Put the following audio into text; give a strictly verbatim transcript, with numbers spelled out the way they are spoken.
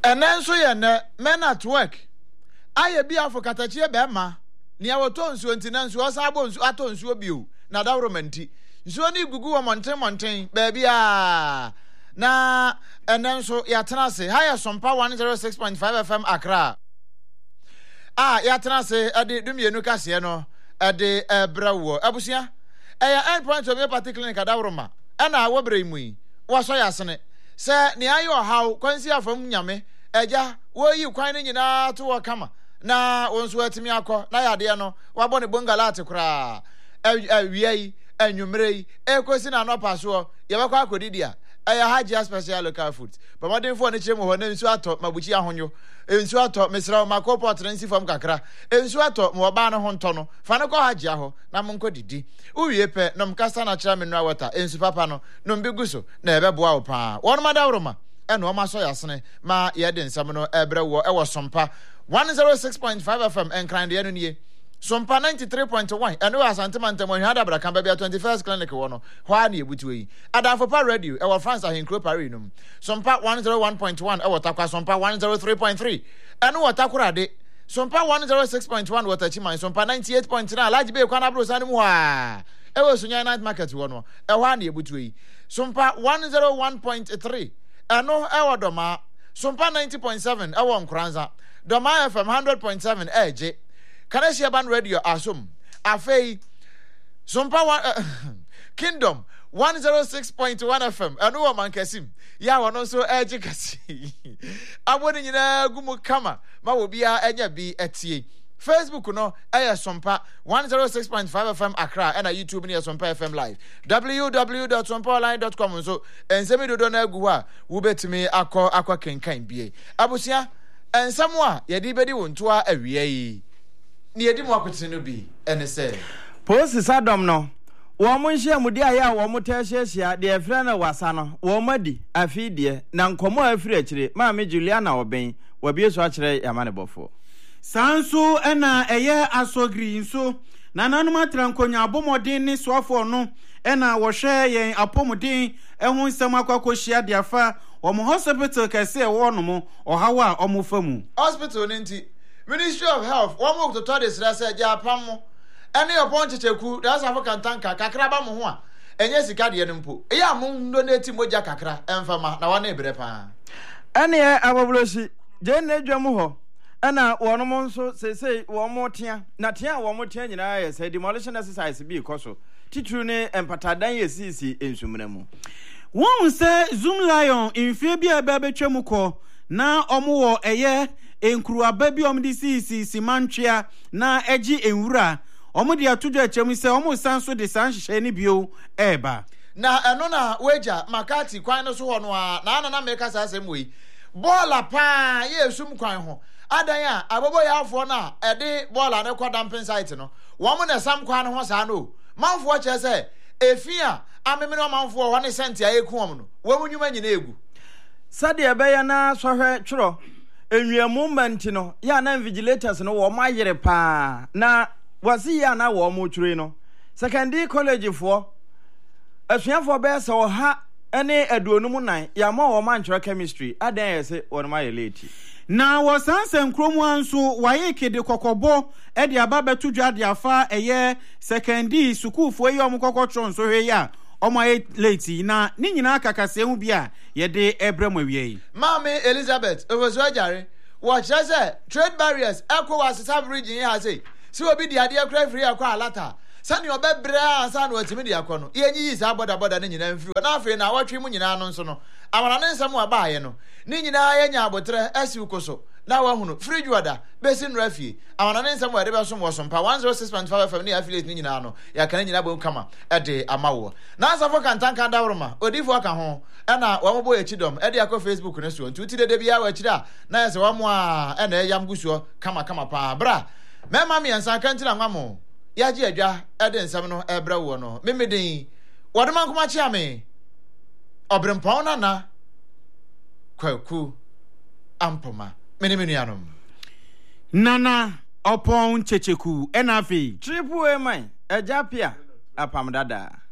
And then so ye ne men at work. I be afo katachie be ma. Ni awoto nsu ntina nsu osabo nsu ato nsu biu. Na da romanti. Nsu ni gugu wa monten monten baby ah. Na and then so ya tenase higher sompa one oh six point five F M Accra. Ah ya tenase ade dumienu kase no ade ebrawo. Abusia eya endpoint of me particular clinic adawroma. Ana wo bremu yi. Wo so ya sene. Se ni ayo haw kwansi afam nyame eja wo yi kwan ni nyina to wo kama na wonso atimi akọ na yade no wabọ ne bongalate kura awie yi anwumre yi ekosi na no paso ye bekọ akodidi a eya haji special local food bamodin fo ne chire mo ho na nsu ato mabuchi ahonyo ensu ato mesra ma kopot nsi fam kakra ensu ato mo ba no ho nto no fa ne ko haji aho na mo nko didi uwie pe no mkasa na chira menua water ensu papa no no mbiguso na ebeboa wo pa won madawroma eno ma so yasene ma ye de nsam no ebrewo e wo sompa one oh six point five F M enkran de enu nie sompa ninety-three point one eno asantemantam o hada bra kan ba bia twenty-first clinic wo no hwa na ebutu yi adafo pa radio e wo France ahenkro pari num sompa one oh one point one e wo takwa sompa one oh three point three eno wo takorade sompa one oh six point one wo tachiman sompa ninety-eight point nine large be kwa na bro sane mu ha e wo sunya night market wo no e hwa na ebutu yi sompa one oh one point three eno e wo doma sompa ninety point seven e wo nkranza doma F M one hundred point seven eje Kaneshia Ban Radio asum afei sompa one uh, Kingdom one oh six point one F M eno wo mankesim ya wono so eje kasi aboni nyina gumu kama ma wo bia enya bi etie Facebook no eye sompa one oh six point five F M Accra and YouTube near sompa F M live w w w dot sompa online dot com so ensemi dodo na agu ha wo betimi akọ akọ kenkan bie abusia ensamo a yedi bedi wonto a awie yi ni yedi mo akote no bi ene se post sadom no wo mo nhia mudi aya wo mo ta hyehyia de efra na wasa no wo madi afidie na nkomo afiri akire ma me Juliana oben wo bie so akire yamane bofo sanso ena eye asogri nso na nanum atrankonya abomodin ni soafo no ena wo hwe yen apomodin ehun nsem akwakohia de afa wo mo hospital kese e wo no mo ohawa o mo famu hospital nti Ministry of Health wo mo to to de sra se japam mo ene opon checheku that's African tanka kakra ba mo ho a enye sika de nempo eya mo donate moja kakra emfama na wana ebre pa ene aboblosi je na dwam ho ana wono mo nso sesei wo mo tea na tea wo mo tea nyina ya say demolition exercise bi koso titru ne empatadan ye sisi ensumra mu won se Zoom Lion infie bi aba betwam ko na omo wo eye enkuru aba bi om di sisi simantwea na egi enwura omo de atodo achem se omo sanso de san hye ne bio eba na eno na weja makati kwan no so ho no a na ana na meka sa asem we bola pa ye sum kwan ho adan a abobo ya afo na ede bola ne kwada mpin site no wo mo na sam kwan ho sa no manfo che se efia ameme no manfo ho ne senti ayeku om no wo mu nyuma nyina egu sade ebeya na sohwe tworo enwiamu manti no ya na vigilators no wo mayere pa na wasi ya na wo mo twure no secondary college fo asuafo be se wo ha ene aduonum nan ya ma wo manchero chemistry adan yese won ma yeleti na wasanse nkromu anso waye kede kokobo e de aba betu dwade afa eye secondary sukufo yi omkokotro nso hwe ya omaye late na ni nyina kakase hu bia ye de ebrem awie Mami Elizabeth obozo ajare wo chese trade barriers ekwo wasisa bridge ha sei si obi di ade akra free akwa alata sani obebra ansa na otimi di akọ no yenyi yi sa boda boda ni nyina mfiri na afi na watwe mu nyina no nso no amara ne nsam wa baaye no ni nyina yenya abotre asi ukoso na wa hunu free wada besi nra fie amara ne nsam wa de be so mo so mpa one oh six point five F M ni affiliate ni nyina no ya kan nyina bom kama e de amawo na asafo kan tanka dawroma odifo aka ho e na wa mobo echidom e de akọ Facebook ne so ntuti de de bia wa echida na yese wa mo a e na yam gusuo kama kama pa bra mema mi ansa kan tira nwamo ya ji adwa ede nsam no ebra wo no memedin wodema nkoma chia me obrempon na na kwaku ampoma meni meni anom nana opon checheku enafi triple a man ejapia apam dada